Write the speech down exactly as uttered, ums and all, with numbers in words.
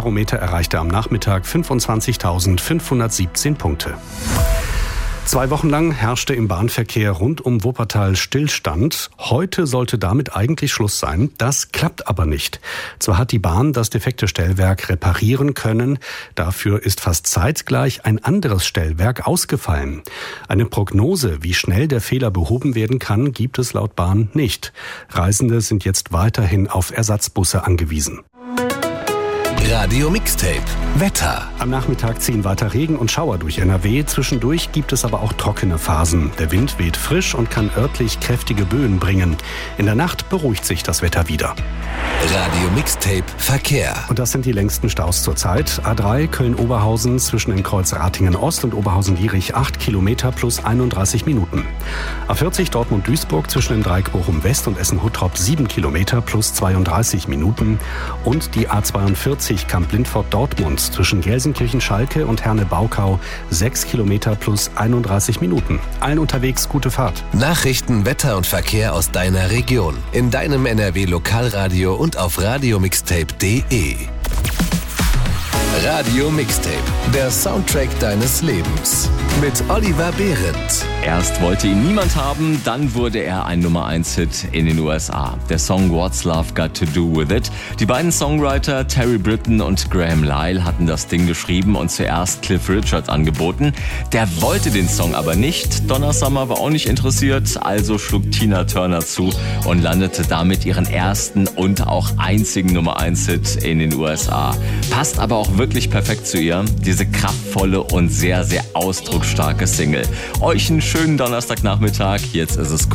Barometer erreichte am Nachmittag fünfundzwanzigtausendfünfhundertsiebzehn Punkte. Zwei Wochen lang herrschte im Bahnverkehr rund um Wuppertal Stillstand. Heute sollte damit eigentlich Schluss sein. Das klappt aber nicht. Zwar hat die Bahn das defekte Stellwerk reparieren können, dafür ist fast zeitgleich ein anderes Stellwerk ausgefallen. Eine Prognose, wie schnell der Fehler behoben werden kann, gibt es laut Bahn nicht. Reisende sind jetzt weiterhin auf Ersatzbusse angewiesen. Radio Mixtape Wetter. Am Nachmittag ziehen weiter Regen und Schauer durch N R W. Zwischendurch gibt es aber auch trockene Phasen. Der Wind weht frisch und kann örtlich kräftige Böen bringen. In der Nacht beruhigt sich das Wetter wieder. Radio Mixtape Verkehr. Und das sind die längsten Staus zurzeit. A drei Köln-Oberhausen zwischen dem Kreuz Ratingen-Ost und Oberhausen-Lierich acht Kilometer plus einunddreißig Minuten. A vierzig Dortmund-Duisburg zwischen dem Dreieck Bochum-West und Essen-Huttrop sieben Kilometer plus zweiunddreißig Minuten. Und die A zweiundvierzig Kamp-Lindfort-Dortmund zwischen Gelsenkirchen-Schalke und Herne-Baukau sechs Kilometer plus einunddreißig Minuten. Allen unterwegs gute Fahrt. Nachrichten, Wetter und Verkehr aus deiner Region. In deinem N R W-Lokalradio und auf radiomixtape punkt de. Radio Mixtape, der Soundtrack deines Lebens. Mit Oliver Behrendt. Erst wollte ihn niemand haben, dann wurde er ein Nummer eins Hit in den U S A. Der Song What's Love Got to Do With It. Die beiden Songwriter Terry Britton und Graham Lyle hatten das Ding geschrieben und zuerst Cliff Richard angeboten. Der wollte den Song aber nicht. Donna Summer war auch nicht interessiert, also schlug Tina Turner zu und landete damit ihren ersten und auch einzigen Nummer eins Hit in den U S A. Passt aber auch wirklich perfekt zu ihr, diese kraftvolle und sehr, sehr ausdrucksstarke Single. Euch einen schönen Donnerstagnachmittag, jetzt ist es